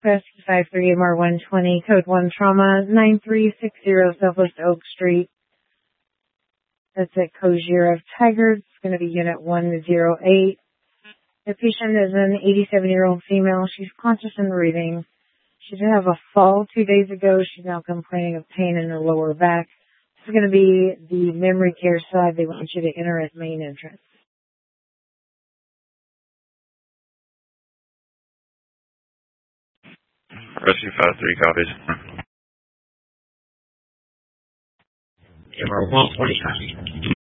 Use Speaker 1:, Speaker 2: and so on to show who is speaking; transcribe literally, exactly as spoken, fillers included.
Speaker 1: Rescue five three M R one twenty, code one trauma, nine three six zero Southwest Oak Street. That's at Cozier of Tigard. It's going to be unit one zero eight. The patient is an eighty-seven-year-old female. She's conscious and breathing. She did have a fall two days ago. She's now complaining of pain in her lower back. This is going to be the memory care side. They want you to enter at main entrance.
Speaker 2: Rescue five three copies.
Speaker 3: M R one twenty copies.